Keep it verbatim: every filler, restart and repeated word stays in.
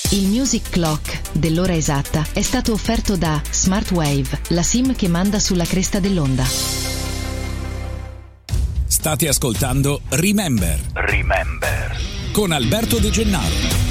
Il Music Clock dell'ora esatta è stato offerto da Smartwave, la SIM che manda sulla cresta dell'onda. State ascoltando Remember. Remember. Con Alberto De Gennaro.